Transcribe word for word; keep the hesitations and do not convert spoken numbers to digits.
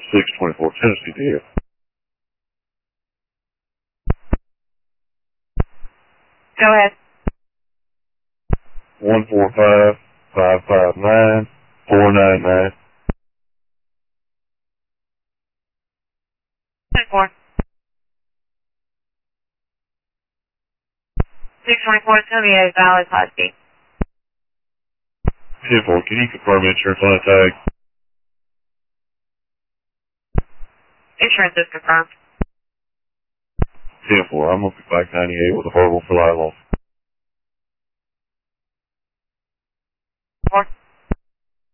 six twenty-four Tennessee D F. Go ahead. one four five, five five nine, four nine nine. ten four. six twenty-four, it's going to be a valid Class B. ten four, can you confirm insurance on the tag? Insurance is confirmed. ten four, I'm going to be back ninety-eight with a verbal for live loss.